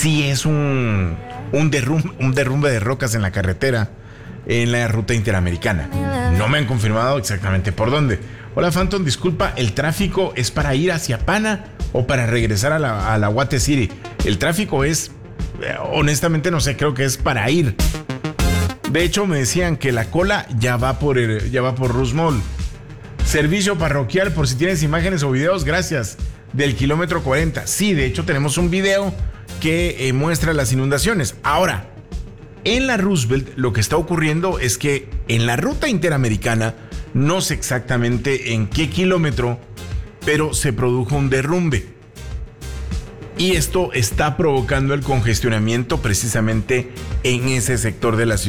sí es un derrumbe de rocas en la carretera, en la ruta interamericana. No me han confirmado exactamente por dónde. Hola Phantom, disculpa, ¿el tráfico es para ir hacia Pana o para regresar a la Guate City? El tráfico es, honestamente no sé, creo que es para ir. De hecho me decían que la cola ya va por Rose Mall. Servicio parroquial, por si tienes imágenes o videos, gracias, del kilómetro 40. Sí, de hecho tenemos un video que muestra las inundaciones. Ahora, en la Roosevelt lo que está ocurriendo es que en la ruta interamericana, no sé exactamente en qué kilómetro, pero se produjo un derrumbe. Y esto está provocando el congestionamiento precisamente en ese sector de la ciudad.